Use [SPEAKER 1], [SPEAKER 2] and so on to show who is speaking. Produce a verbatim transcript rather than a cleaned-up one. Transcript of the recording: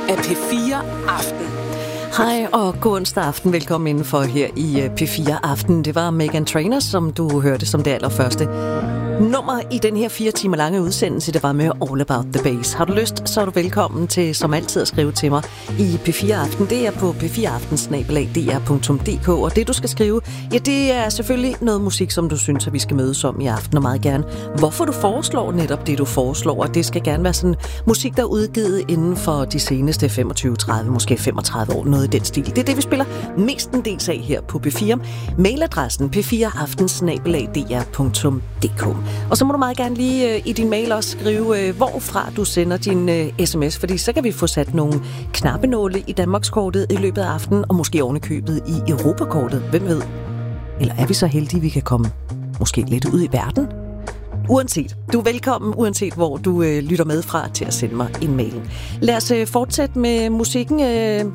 [SPEAKER 1] af P fire Aften.
[SPEAKER 2] Hej og god onsdag aften. Velkommen indenfor her i P fire Aften. Det var Meghan Trainor, som du hørte som det allerførste nummer i den her fire timer lange udsendelse. Det var med All About The Bass. Har du lyst, så er du velkommen til som altid at skrive til mig i P fire Aften. Det er på p fire aften snabel-a d r punktum d k, og det du skal skrive, ja, det er selvfølgelig noget musik, som du synes, at vi skal mødes om i aften, og meget gerne hvorfor du foreslår netop det, du foreslår, og det skal gerne være sådan musik, der er udgivet inden for de seneste femogtyve, tredive, måske femogtredive år, noget i den stil. Det er det, vi spiller mestendels af her på P fire. Mailadressen p fire aften snabel-a d r punktum d k. Og så må du meget gerne lige øh, i din mail også skrive, øh, hvorfra du sender din øh, sms, fordi så kan vi få sat nogle knappenåle i Danmarkskortet i løbet af aftenen, og måske ovenikøbet i Europakortet. Hvem ved? Eller er vi så heldige, vi kan komme måske lidt ud i verden? Uanset. Du er velkommen, uanset hvor du øh, lytter med fra, til at sende mig en mail. Lad os øh, fortsætte med musikken. Øh,